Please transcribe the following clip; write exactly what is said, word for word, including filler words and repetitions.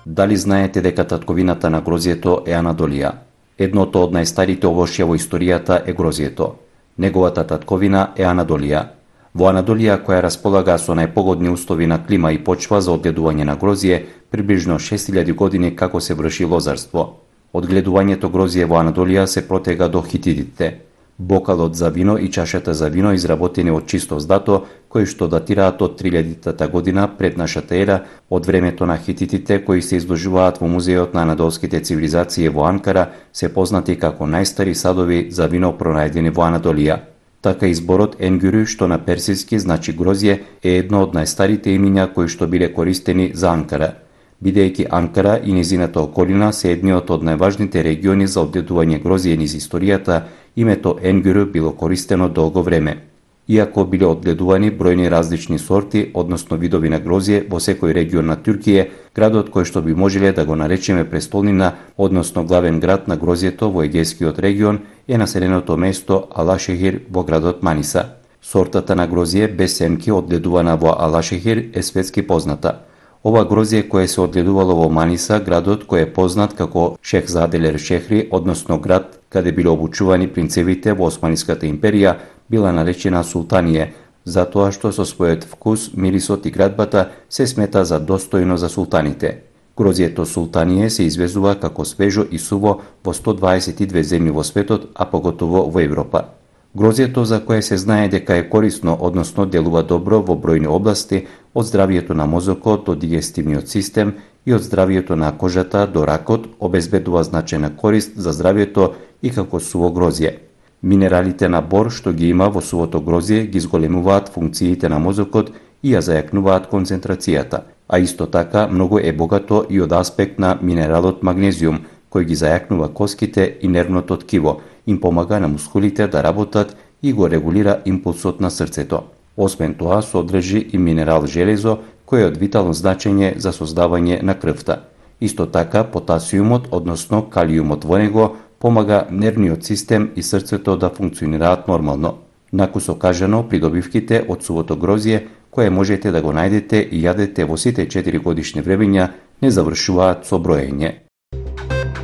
Дали знаете дека татковината на грозјето е Анадолија? Едното од најстарите овошја во историјата е грозјето. Неговата татковина е Анадолија. Во Анадолија, која располага со најпогодни услови на клима и почва за одгледување на грозје, приближно шест илјади години како се врши лозарство. Одгледувањето грозје во Анадолија се протега до хитидите. Бокалот за вино и чашата за вино изработени од чисто злато, кои што датираат од три илјадитата година пред нашата ера, од времето на хититите кои се изложуваат во музеот на анадолските цивилизации во Анкара, се познати како најстари садови за вино пронајдени во Анадолија. Така изборот енгюру, што на персиски значи грозје, е едно од најстарите имиња кои што биле користени за Анкара. Бидејќи Анкара и незината околина се едниот од најважните региони за одгледување грозје низ историјата, името енгюру било користено долго време. Иако биле одгледувани бројни различни сорти, односно видови на грозје во секој регион на Туркија, градот кој што би можеле да го наречеме престолнина, односно главен град на грозјето во Егејскиот регион, е населеното место Алашехир во градот Маниса. Сортата на грозје без семки одгледувана во Алашехир е светски позната. Ова грозје кое се одгледувало во Маниса, градот кој е познат како Шехзаделер Шехри, односно град каде биле обучувани принцевите во Османиската империја, била наречена Султаније, затоа што со својот вкус, мирисот и градбата се смета за достојно за султаните. Грозјето Султаније се извезува како свежо и суво во сто дваесет и две земји во светот, а поготово во Европа. Грозјето за кое се знае дека е корисно, односно делува добро во бројни области, од здравието на мозокот до дигестивниот систем и од здравието на кожата до ракот, обезбедува значајна корист за здравието и како суво грозје. Минералите на бор што ги има во сувото грозје ги зголемуваат функциите на мозокот и ја зајакнуваат концентрацијата, а исто така многу е богато и од аспект на минералот магнезиум, кој ги зајакнува коските и нервното ткиво, им помага на мускулите да работат и го регулира импулсот на срцето. Освен тоа, содржи и минерал железо, кој е од витално значење за создавање на крвта. Исто така, потасиумот, односно калиумот во него, помага нервниот систем и срцето да функционираат нормално. Накусо кажано, придобивките од сувото грозје, кое можете да го најдете и јадете во сите четири годишни времења, не завршуваат со броење.